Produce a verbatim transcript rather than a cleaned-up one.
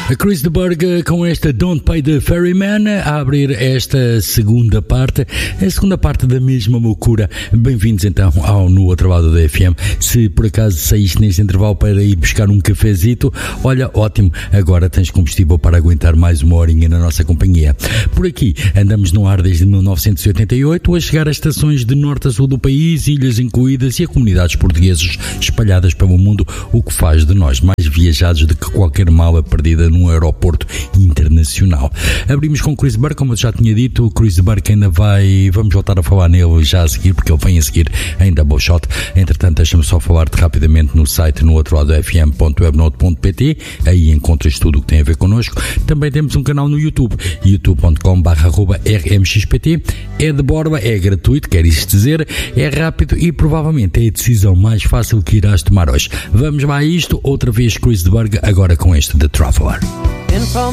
A Chris de Burgh com esta Don't Pay the Ferryman a abrir esta segunda parte, a segunda parte da mesma loucura. Bem-vindos então ao No Outro Lado da F M. Se por acaso saíste neste intervalo para ir buscar um cafezito, olha, ótimo, agora tens combustível para aguentar mais uma horinha na nossa companhia. Por aqui andamos no ar desde mil novecentos e oitenta e oito, a chegar a estações de norte a sul do país, ilhas incluídas, e a comunidades portuguesas espalhadas pelo mundo, o que faz de nós mais viajados do que qualquer mala perdida num aeroporto internacional. Abrimos com Chris de Burgh, como eu já tinha dito. O Chris de Burgh ainda vai, vamos voltar a falar nele já a seguir, porque ele vem a seguir em double shot. Entretanto, deixa-me só falar-te rapidamente no site no outro lado f m ponto webnote ponto p t, aí encontras tudo o que tem a ver connosco. Também temos um canal no YouTube, youtube ponto com barra r m x p t. É de borba, é gratuito, quer isto dizer, é rápido e provavelmente é a decisão mais fácil que irás tomar hoje. Vamos lá a isto, outra vez Chris de Burgh, agora com este The Traveler. And from